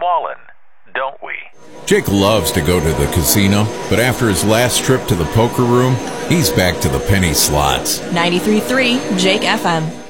fallen, don't we? Jake loves to go to the casino, but after his last trip to the poker room, he's back to the penny slots. 93.3 Jake FM.